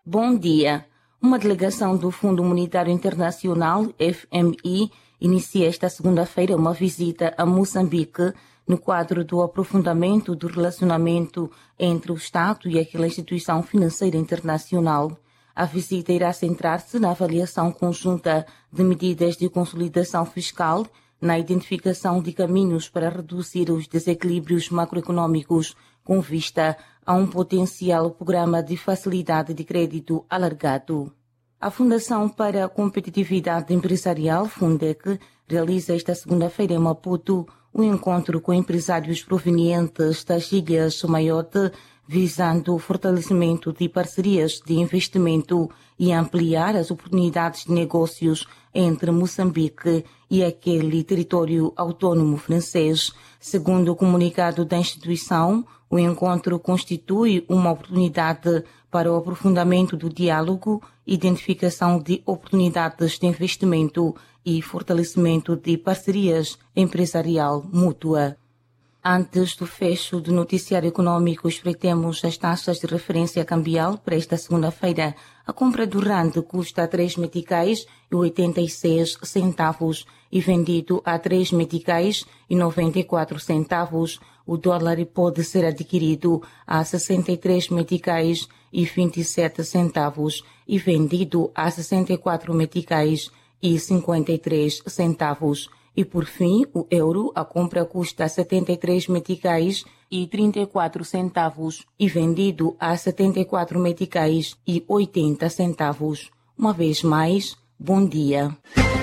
Bom dia. Uma delegação do Fundo Monetário Internacional, FMI, inicia esta segunda-feira uma visita a Moçambique no quadro do aprofundamento do relacionamento entre o Estado e aquela instituição financeira internacional. A visita irá centrar-se na avaliação conjunta de medidas de consolidação fiscal, na identificação de caminhos para reduzir os desequilíbrios macroeconômicos com vista a um potencial programa de facilidade de crédito alargado. A Fundação para a Competitividade Empresarial, Fundec, realiza esta segunda-feira em Maputo um encontro com empresários provenientes das Ilhas Maiote, visando o fortalecimento de parcerias de investimento e ampliar as oportunidades de negócios entre Moçambique e aquele território autônomo francês. Segundo o comunicado da instituição, o encontro constitui uma oportunidade para o aprofundamento do diálogo, identificação de oportunidades de investimento e fortalecimento de parcerias empresarial mútua. Antes do fecho do noticiário econômico, espreitemos as taxas de referência cambial para esta segunda-feira. A compra do rand custa 3 meticais e 86 centavos e vendido a 3 meticais e 94 centavos. O dólar pode ser adquirido a 63 meticais e 27 centavos e vendido a 64 meticais e 53 centavos. E por fim, o euro, a compra custa 73 meticais e 34 centavos e vendido a 74 meticais e 80 centavos. Uma vez mais, bom dia.